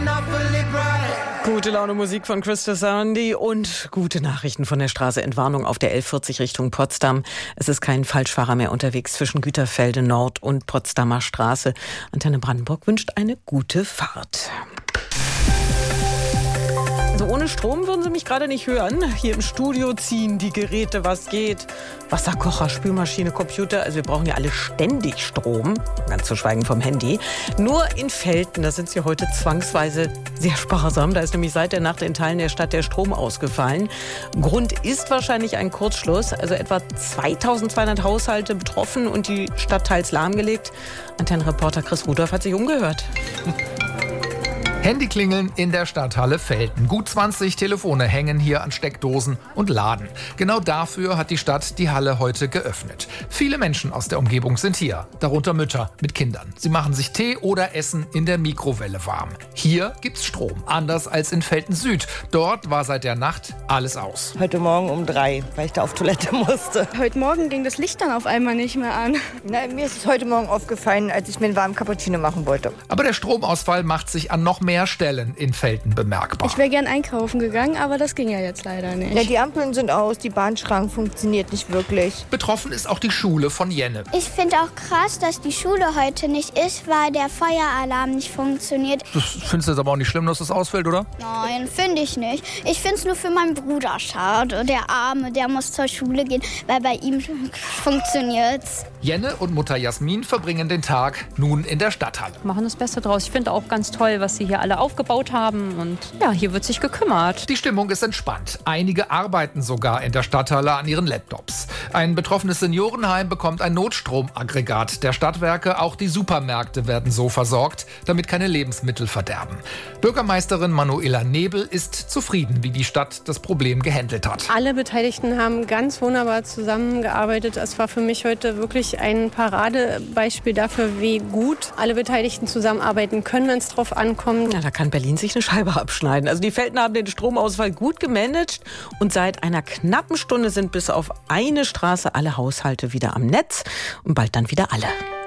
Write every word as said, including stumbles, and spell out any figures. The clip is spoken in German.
Gute Laune Musik von Christa Sandy und gute Nachrichten von der Straße. Entwarnung auf der elf vierzig Richtung Potsdam. Es ist kein Falschfahrer mehr unterwegs zwischen Güterfelde Nord und Potsdamer Straße. Antenne Brandenburg wünscht eine gute Fahrt. Also ohne Strom würden Sie mich gerade nicht hören. Hier im Studio ziehen die Geräte, was geht. Wasserkocher, Spülmaschine, Computer. Also wir brauchen ja alle ständig Strom. Ganz zu schweigen vom Handy. Nur in Velten, da sind sie heute zwangsweise sehr sparsam. Da ist nämlich seit der Nacht in Teilen der Stadt der Strom ausgefallen. Grund ist wahrscheinlich ein Kurzschluss. Also etwa zweitausendzweihundert Haushalte betroffen und die Stadt teils lahmgelegt. Antennenreporter Chris Rudolph hat sich umgehört. Handyklingeln in der Stadthalle Velten. Gut zwanzig Telefone hängen hier an Steckdosen und laden. Genau dafür hat die Stadt die Halle heute geöffnet. Viele Menschen aus der Umgebung sind hier, darunter Mütter mit Kindern. Sie machen sich Tee oder Essen in der Mikrowelle warm. Hier gibt's Strom, anders als in Velten Süd. Dort war seit der Nacht alles aus. Heute Morgen um drei, weil ich da auf Toilette musste. Heute Morgen ging das Licht dann auf einmal nicht mehr an. Na, mir ist es heute Morgen aufgefallen, als ich mir einen warmen Cappuccino machen wollte. Aber der Stromausfall macht sich an noch mehr Stellen in Velten bemerkbar. Ich wäre gern einkaufen gegangen, aber das ging ja jetzt leider nicht. Ja, die Ampeln sind aus, die Bahnschrank funktioniert nicht wirklich. Betroffen ist auch die Schule von Jenne. Ich finde auch krass, dass die Schule heute nicht ist, weil der Feueralarm nicht funktioniert. Das findest du jetzt aber auch nicht schlimm, dass das ausfällt, oder? Nein, finde ich nicht. Ich finde es nur für meinen Bruder schade. Der Arme, der muss zur Schule gehen, weil bei ihm funktioniert's. Jenne und Mutter Jasmin verbringen den Tag nun in der Stadthalle. Machen das Beste draus. Ich finde auch ganz toll, was sie hier alle aufgebaut haben. Und ja, hier wird sich gekümmert. Die Stimmung ist entspannt. Einige arbeiten sogar in der Stadthalle an ihren Laptops. Ein betroffenes Seniorenheim bekommt ein Notstromaggregat der Stadtwerke. Auch die Supermärkte werden so versorgt, damit keine Lebensmittel verderben. Bürgermeisterin Manuela Nebel ist zufrieden, wie die Stadt das Problem gehandelt hat. Alle Beteiligten haben ganz wunderbar zusammengearbeitet. Es war für mich heute wirklich ein Paradebeispiel dafür, wie gut alle Beteiligten zusammenarbeiten können, wenn es drauf ankommt. Ja, da kann Berlin sich eine Scheibe abschneiden. Also die Veltener haben den Stromausfall gut gemanagt und seit einer knappen Stunde sind bis auf eine Straße alle Haushalte wieder am Netz und bald dann wieder alle.